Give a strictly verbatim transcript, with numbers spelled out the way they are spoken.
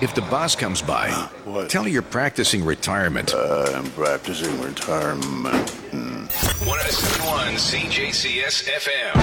If the boss comes by, What? tell her you're practicing retirement. Uh, I'm practicing retirement. one oh seven point one C J C S F M.